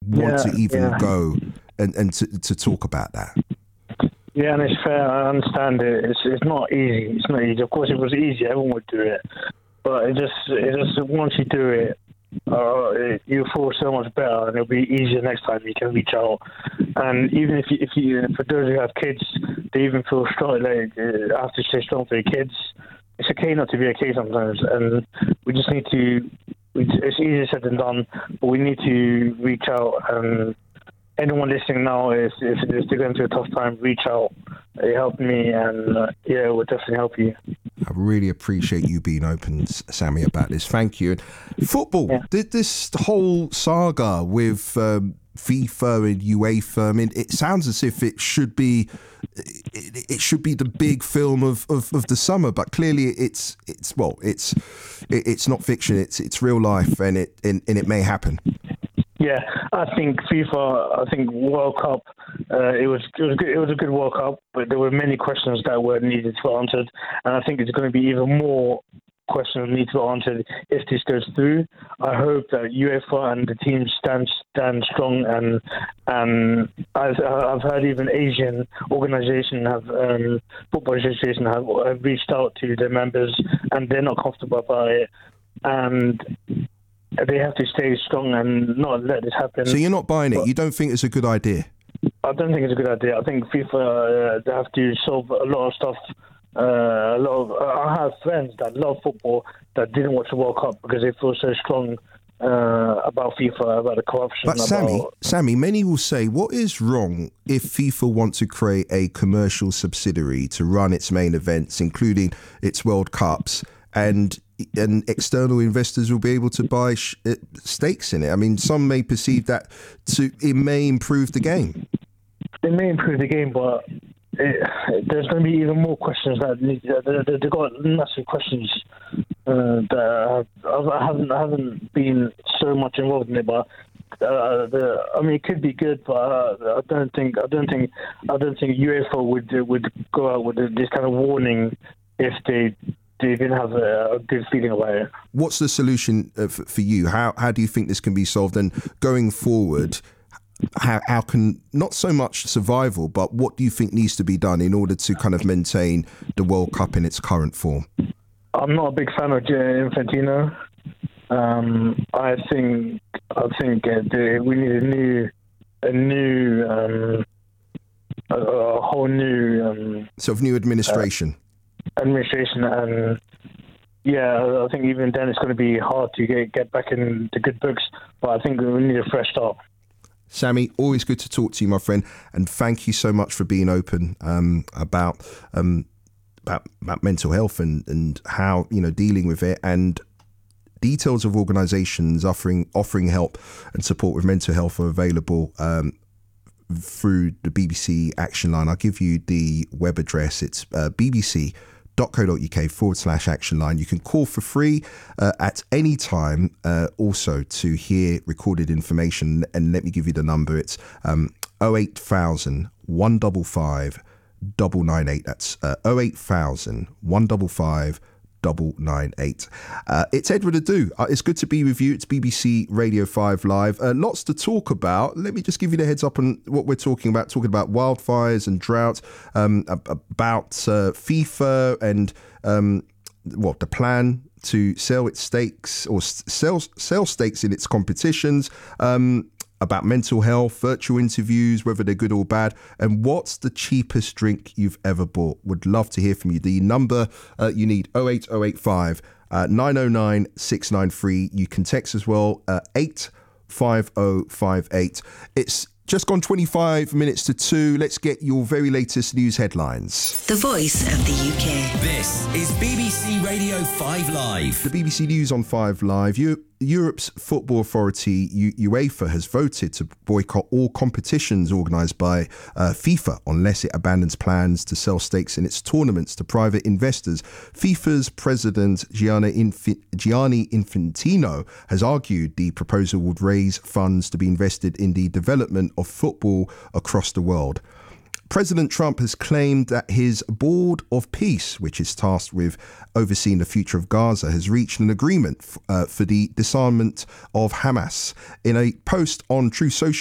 want to even go and to talk about that. Yeah, and it's fair. I understand it. It's not easy. It's not easy. Of course, if it was easy, everyone would do it. But it just once you do it, you feel so much better, and it'll be easier next time. You can reach out, and even if you for those who have kids, they even feel strong. Like have to stay strong for your kids. It's okay not to be okay sometimes, and we just need to. It's easier said than done, but we need to reach out. And anyone listening now, if they're going through a tough time, reach out. It helped me, and it will definitely help you. I really appreciate you being open, Sammy, about this. Thank you. Football, this whole saga with FIFA and UEFA, I mean, it sounds as if it should be the big film of the summer, but clearly it's not fiction. It's real life, and it may happen. Yeah, I think FIFA. I think World Cup. It was good. It was a good World Cup, but there were many questions that were needed to be answered, and I think it's going to be even more questions need to be answered if this goes through. I hope that UEFA and the team stand strong, and I've heard even Asian organisations football association have reached out to their members, and they're not comfortable about it, and they have to stay strong and not let this happen. So you're not buying it? You don't think it's a good idea? I don't think it's a good idea. I think FIFA they have to solve a lot of stuff. I have friends that love football that didn't watch the World Cup because they feel so strong about FIFA, about the corruption. But Sammy, many will say, what is wrong if FIFA want to create a commercial subsidiary to run its main events, including its World Cups, and external investors will be able to buy stakes in it? I mean, some may perceive that it may improve the game. It may improve the game, but there's going to be even more questions they've got massive questions that I haven't been so much involved in it, but I mean, it could be good, but I don't think UEFA would go out with this kind of warning if they didn't have a good feeling about it. What's the solution for you? How do you think this can be solved? And going forward, how can, not so much survival, but what do you think needs to be done in order to kind of maintain the World Cup in its current form? I'm not a big fan of Infantino. I think we need a whole new sort of new administration. And I think even then it's going to be hard to get back in the good books. But I think we need a fresh start. Sammy, always good to talk to you, my friend, and thank you so much for being open about mental health and how, dealing with it, and details of organisations offering help and support with mental health are available through the BBC Action Line. I'll give you the web address. It's bbc.co.uk/action line. You can call for free at any time also to hear recorded information. And let me give you the number. It's 08000 155 998. That's 08000 155 998. It's Edward Adu. It's good to be with you. It's BBC Radio 5 Live. Lots to talk about. Let me just give you the heads up on what we're talking about. Talking about wildfires and drought, about FIFA and the plan to sell its stakes or sell stakes in its competitions. About mental health, virtual interviews, whether they're good or bad, and what's the cheapest drink you've ever bought. Would love to hear from you. The number you need, 08085 909 693. You can text as well, 85058. It's just gone 25 minutes to 2. Let's get your very latest news headlines. The voice of the UK. This is BBC Radio 5 Live. The BBC News on 5 Live. Europe's football authority, UEFA, has voted to boycott all competitions organised by FIFA unless it abandons plans to sell stakes in its tournaments to private investors. FIFA's president, Gianni Infantino, has argued the proposal would raise funds to be invested in the development of football across the world. President Trump has claimed that his Board of Peace, which is tasked with overseeing the future of Gaza, has reached an agreement for the disarmament of Hamas. In a post on Truth Social,